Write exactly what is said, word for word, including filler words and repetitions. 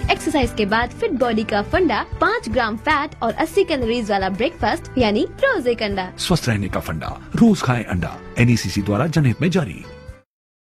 Exercise के बाद fit body का फंडा, पाँच ग्राम फैट और अस्सी कैलोरीज वाला ब्रेकफास्ट यानी रोज एक अंडा। स्वस्थ रहने का फंडा, रोज खाएं अंडा। एन ई सी सी द्वारा जनहित में जारी।